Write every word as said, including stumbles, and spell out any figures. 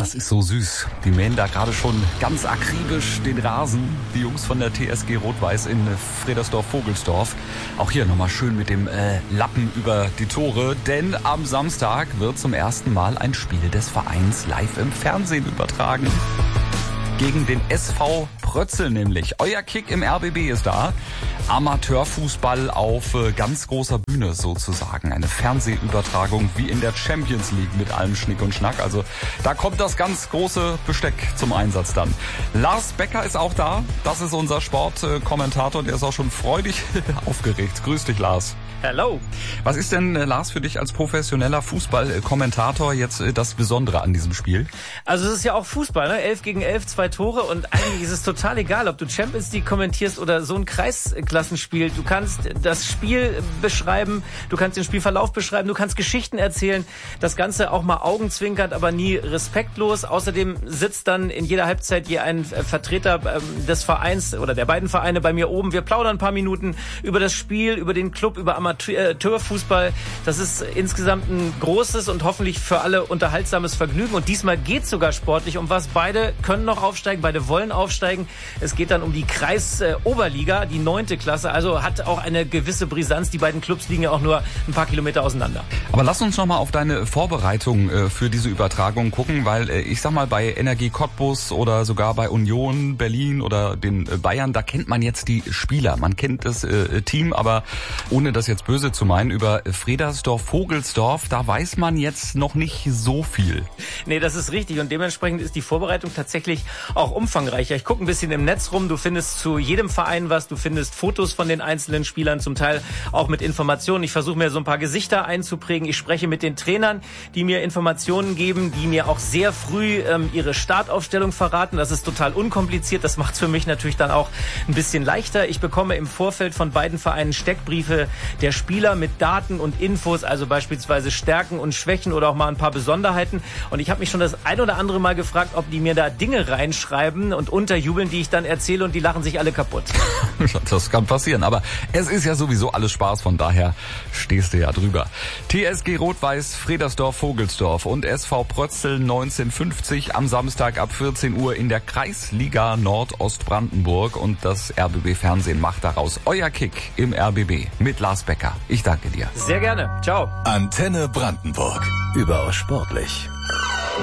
das ist so süß. Die mähen da gerade schon ganz akribisch den Rasen. Die Jungs von der T S G Rot-Weiß in Fredersdorf-Vogelsdorf. Auch hier nochmal schön mit dem äh, Lappen über die Tore. Denn am Samstag wird zum ersten Mal ein Spiel des Vereins live im Fernsehen übertragen. Gegen den S V Prötzel nämlich. Euer Kick im R B B ist da. Amateurfußball auf äh, ganz großer Bühne sozusagen. Eine Fernsehübertragung wie in der Champions League mit allem Schnick und Schnack. Also da kommt das ganz große Besteck zum Einsatz dann. Lars Becker ist auch da. Das ist unser Sportkommentator. Der ist auch schon freudig aufgeregt. Grüß dich, Lars. Hello. Was ist denn, Lars, für dich als professioneller Fußballkommentator jetzt das Besondere an diesem Spiel? Also es ist ja auch Fußball, ne? Elf gegen elf, zwei Tore und eigentlich ist es total egal, ob du Champions League kommentierst oder so ein Kreisklassenspiel. Du kannst das Spiel beschreiben, du kannst den Spielverlauf beschreiben, du kannst Geschichten erzählen. Das Ganze auch mal augenzwinkernd, aber nie respektlos. Außerdem sitzt dann in jeder Halbzeit je ein Vertreter des Vereins oder der beiden Vereine bei mir oben. Wir plaudern ein paar Minuten über das Spiel, über den Club, über Amateurfußball. Das ist insgesamt ein großes und hoffentlich für alle unterhaltsames Vergnügen. Und diesmal geht es sogar sportlich um was. Beide können noch aufsteigen, beide wollen aufsteigen. Es geht dann um die Kreisoberliga, die neunte Klasse. Also hat auch eine gewisse Brisanz. Die beiden Clubs liegen ja auch nur ein paar Kilometer auseinander. Aber lass uns noch mal auf deine Vorbereitung äh, für diese Übertragung gucken, weil äh, ich sag mal, bei Energie Cottbus oder sogar bei Union Berlin oder den äh, Bayern, da kennt man jetzt die Spieler. Man kennt das äh, Team, aber ohne das jetzt böse zu meinen, über Fredersdorf-Vogelsdorf, da weiß man jetzt noch nicht so viel. Nee, das ist richtig und dementsprechend ist die Vorbereitung tatsächlich auch umfangreicher. Ich gucke ein bisschen im Netz rum, du findest zu jedem Verein was, du findest Fotos von den einzelnen Spielern, zum Teil auch mit Informationen. Ich versuche mir so ein paar Gesichter einzuprägen. Ich spreche mit den Trainern, die mir Informationen geben, die mir auch sehr früh ähm, ihre Startaufstellung verraten. Das ist total unkompliziert, das macht es für mich natürlich dann auch ein bisschen leichter. Ich bekomme im Vorfeld von beiden Vereinen Steckbriefe der Spieler mit Daten und Infos, also beispielsweise Stärken und Schwächen oder auch mal ein paar Besonderheiten. Und ich habe mich schon das ein oder andere Mal gefragt, ob die mir da Dinge reinschreiben und unterjubeln, die ich dann erzähle und die lachen sich alle kaputt. Das kann passieren, aber es ist ja sowieso alles Spaß, von daher stehst du ja drüber. T S G Rot-Weiß, Fredersdorf-Vogelsdorf und S V Prötzel neunzehnhundertfünfzig am Samstag ab vierzehn Uhr in der Kreisliga Nordostbrandenburg und das R B B Fernsehen macht daraus Euer Kick im R B B mit Lars Becker. Ich danke dir. Sehr gerne. Ciao. Antenne Brandenburg. Überaus sportlich.